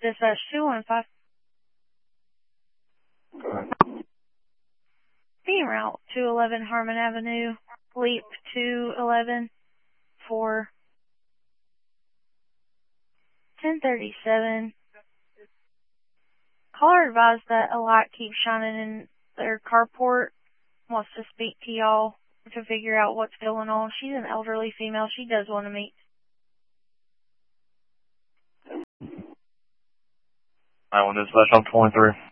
dispatch 215. Being route 211 Harmon Avenue, Leap 211 for 1037. Caller advised that a light keeps shining in their carport. Wants to speak to y'all to figure out what's going on. She's an elderly female. She does want to meet. I want dispatch on 23.